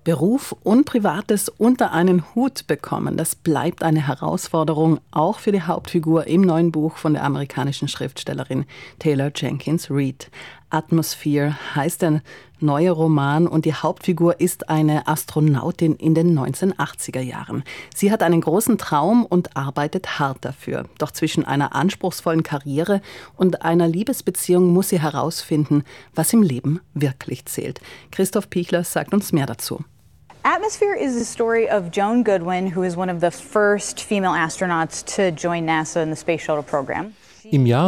Beruf und Privates unter einen Hut bekommen, das bleibt eine Herausforderung, auch für die Hauptfigur im neuen Buch von der amerikanischen Schriftstellerin Taylor Jenkins Reid. Atmosphere heißt der neue Roman und die Hauptfigur ist eine Astronautin in den 1980er Jahren. Sie hat einen großen Traum und arbeitet hart dafür. Doch zwischen einer anspruchsvollen Karriere und einer Liebesbeziehung muss sie herausfinden, was im Leben wirklich zählt. Christoph Pichler sagt uns mehr dazu. Atmosphere is the story of Joan Goodwin, who is one of the first female astronauts to join NASA in the Space Shuttle program. Im Jahr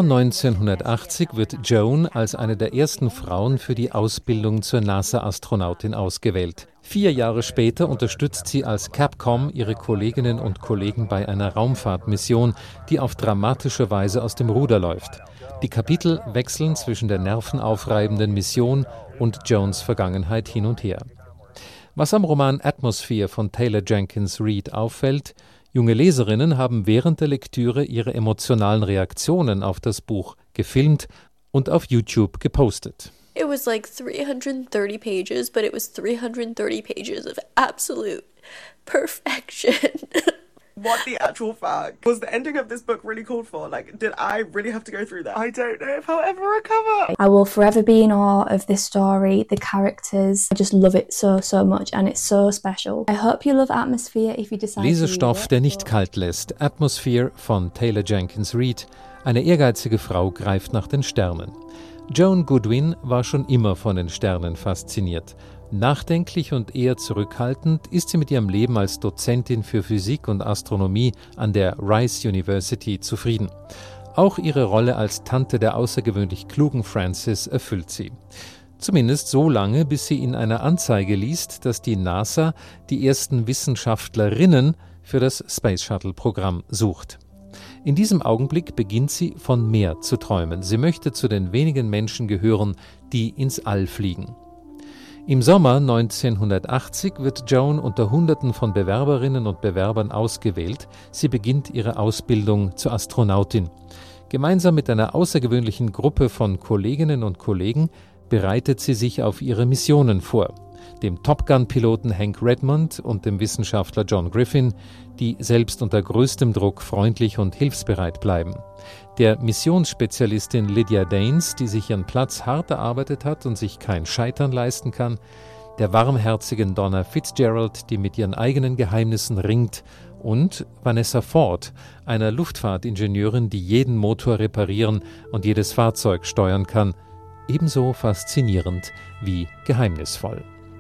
1980 wird Joan als eine der ersten Frauen für die Ausbildung zur NASA-Astronautin ausgewählt. 4 Jahre später unterstützt sie als Capcom ihre Kolleginnen und Kollegen bei einer Raumfahrtmission, die auf dramatische Weise aus dem Ruder läuft. Die Kapitel wechseln zwischen der nervenaufreibenden Mission und Joans Vergangenheit hin und her. Was am Roman Atmosphere von Taylor Jenkins Reid auffällt: Junge Leserinnen haben während der Lektüre ihre emotionalen Reaktionen auf das Buch gefilmt und auf YouTube gepostet. It was like 330 pages, but it was 330 pages of absolute perfection. What the actual fuck was the ending of this book really called for? Like, did I really have to go through that? I don't know if I'll ever recover. I will forever be in awe of this story, the characters. I just love it so much and it's so special. I hope you love Atmosphere if you decide Lesestoff, der nicht kalt lässt. Atmosphere von Taylor Jenkins Reid. Eine ehrgeizige Frau greift nach den Sternen. Joan Goodwin war schon immer von den Sternen fasziniert. Nachdenklich und eher zurückhaltend ist sie mit ihrem Leben als Dozentin für Physik und Astronomie an der Rice University zufrieden. Auch ihre Rolle als Tante der außergewöhnlich klugen Frances erfüllt sie. Zumindest so lange, bis sie in einer Anzeige liest, dass die NASA die ersten Wissenschaftlerinnen für das Space Shuttle-Programm sucht. In diesem Augenblick beginnt sie, von mehr zu träumen. Sie möchte zu den wenigen Menschen gehören, die ins All fliegen. Im Sommer 1980 wird Joan unter Hunderten von Bewerberinnen und Bewerbern ausgewählt. Sie beginnt ihre Ausbildung zur Astronautin. Gemeinsam mit einer außergewöhnlichen Gruppe von Kolleginnen und Kollegen bereitet sie sich auf ihre Missionen vor. Dem Top Gun-Piloten Hank Redmond und dem Wissenschaftler John Griffin, die selbst unter größtem Druck freundlich und hilfsbereit bleiben. Der Missionsspezialistin Lydia Danes, die sich ihren Platz hart erarbeitet hat und sich kein Scheitern leisten kann. Der warmherzigen Donna Fitzgerald, die mit ihren eigenen Geheimnissen ringt. Und Vanessa Ford, einer Luftfahrtingenieurin, die jeden Motor reparieren und jedes Fahrzeug steuern kann. Ebenso faszinierend wie geheimnisvoll.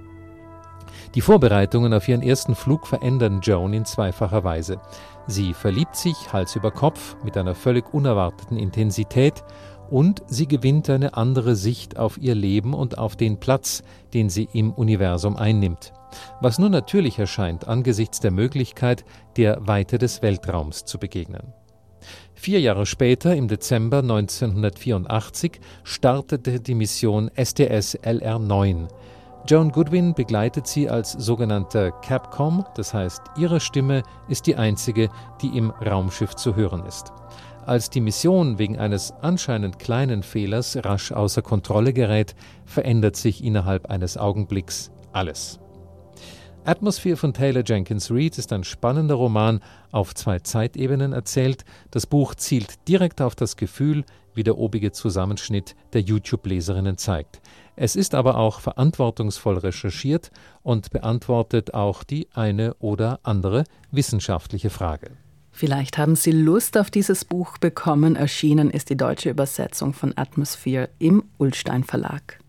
Die Vorbereitungen auf ihren ersten Flug verändern Joan in zweifacher Weise. Sie verliebt sich Hals über Kopf mit einer völlig unerwarteten Intensität und sie gewinnt eine andere Sicht auf ihr Leben und auf den Platz, den sie im Universum einnimmt. Was nur natürlich erscheint angesichts der Möglichkeit, der Weite des Weltraums zu begegnen. 4 Jahre später, im Dezember 1984, startete die Mission STS-LR-9. Joan Goodwin begleitet sie als sogenannter Capcom, das heißt, ihre Stimme ist die einzige, die im Raumschiff zu hören ist. Als die Mission wegen eines anscheinend kleinen Fehlers rasch außer Kontrolle gerät, verändert sich innerhalb eines Augenblicks alles. Atmosphere von Taylor Jenkins Reid ist ein spannender Roman, auf 2 Zeitebenen erzählt. Das Buch zielt direkt auf das Gefühl, wie der obige Zusammenschnitt der YouTube-Leserinnen zeigt. Es ist aber auch verantwortungsvoll recherchiert und beantwortet auch die eine oder andere wissenschaftliche Frage. Vielleicht haben Sie Lust auf dieses Buch bekommen. Erschienen ist die deutsche Übersetzung von Atmosphere im Ullstein Verlag.